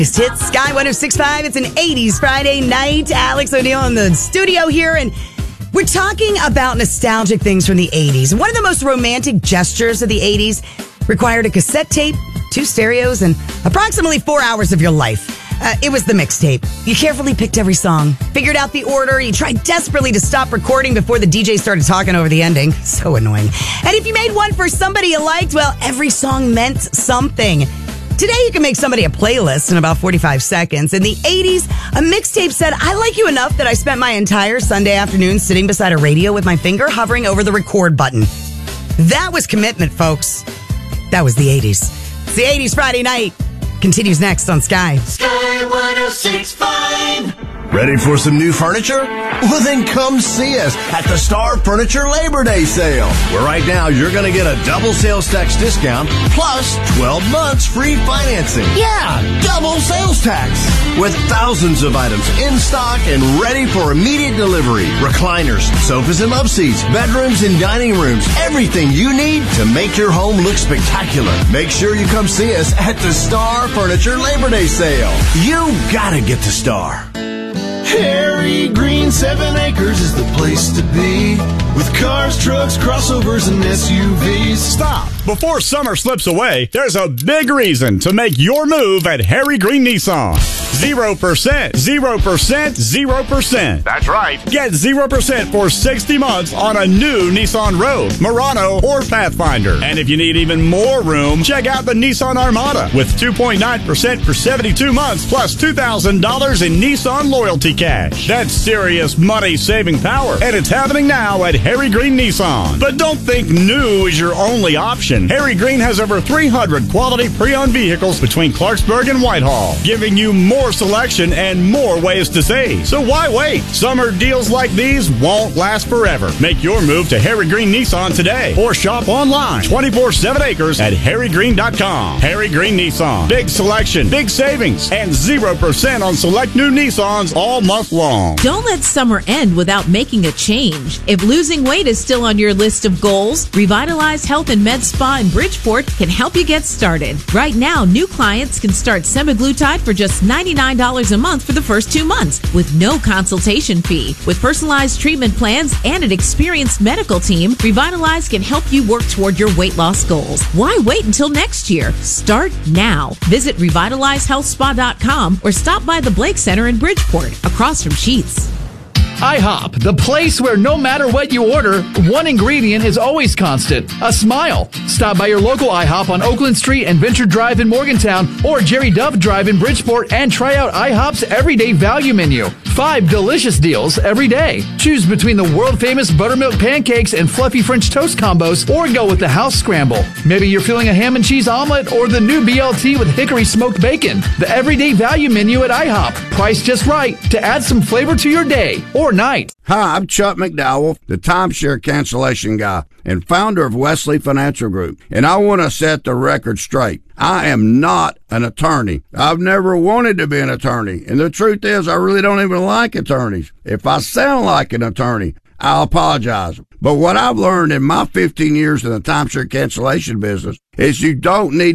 It's Sky 106.5. It's an 80s Friday night. Alex O'Neill in the studio here, and we're talking about nostalgic things from the 80s. One of the most romantic gestures of the 80s required a cassette tape, 2 stereos, and approximately 4 hours of your life. It was the mixtape. You carefully picked every song, figured out the order. You tried desperately to stop recording before the DJ started talking over the ending. So annoying. And if you made one for somebody you liked, well, every song meant something. Today, you can make somebody a playlist in about 45 seconds. In the 80s, a mixtape said, I like you enough that I spent my entire Sunday afternoon sitting beside a radio with my finger hovering over the record button. That was commitment, folks. That was the 80s. It's the 80s Friday night. Continues next on Sky. Sky 106.5. Ready for some new furniture? Well, then come see us at the Star Furniture Labor Day Sale, where right now you're going to get a double sales tax discount plus 12 months free financing. Yeah, double sales tax. With thousands of items in stock and ready for immediate delivery. Recliners, sofas and love seats, bedrooms and dining rooms. Everything you need to make your home look spectacular. Make sure you come see us at the Star Furniture Labor Day Sale. You gotta get to Star. Harry Green 7 Acres is the place to be, with cars, trucks, crossovers, and SUVs. Stop! Before summer slips away, there's a big reason to make your move at Harry Green Nissan. 0%, 0%, 0%. That's right. Get 0% for 60 months on a new Nissan Rogue, Murano, or Pathfinder. And if you need even more room, check out the Nissan Armada with 2.9% for 72 months plus $2,000 in Nissan loyalty cash. That's serious money-saving power, and it's happening now at Harry Green Nissan. But don't think new is your only option. Harry Green has over 300 quality pre-owned vehicles between Clarksburg and Whitehall, giving you more selection and more ways to save. So why wait? Summer deals like these won't last forever. Make your move to Harry Green Nissan today, or shop online 24/7 acres at harrygreen.com. Harry Green Nissan. Big selection, big savings, and 0% on select new Nissans all month long. Don't let summer end without making a change. If losing weight is still on your list of goals, Revitalize Health and Med Spa in Bridgeport can help you get started. Right now, new clients can start semaglutide for just $99 a month for the first 2 months with no consultation fee. With personalized treatment plans and an experienced medical team, Revitalize can help you work toward your weight loss goals. Why wait until next year? Start now. Visit revitalizehealthspa.com or stop by the Blake Center in Bridgeport, across from Sheetz. IHOP, the place where no matter what you order, one ingredient is always constant: a smile. Stop by your local IHOP on Oakland Street and Venture Drive in Morgantown, or Jerry Dove Drive in Bridgeport, and try out IHOP's everyday value menu. 5 delicious deals every day. Choose between the world-famous buttermilk pancakes and fluffy French toast combos, or go with the house scramble. Maybe you're feeling a ham and cheese omelet or the new BLT with hickory smoked bacon. The everyday value menu at IHOP. Priced just right to add some flavor to your day or night. Hi, I'm Chuck McDowell, the timeshare cancellation guy and founder of Wesley Financial Group, and I want to set the record straight. I am not an attorney. I've never wanted to be an attorney, and the truth is I really don't even like attorneys. If I sound like an attorney, I'll apologize. But what I've learned in my 15 years in the timeshare cancellation business is you don't need